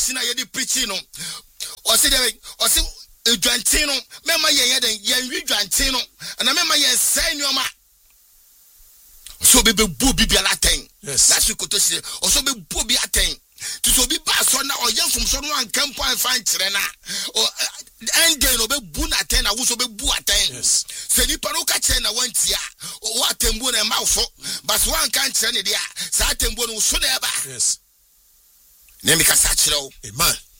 Sina yedi preaching no. Ose Dwantino, mema yen Dwantino, and I remember yen say no ma. So be booby be latin. Yes. That's what you say. Also be booby attain. To so be bass on or young from someone camp and find Trena. Or and then be boon attain, I also be boo attain. Yes. Say the paroka chena one tia, or what tembo and mouth, but one can't send it there. Satembo so never. Yes. Nemika Sachro. Amen.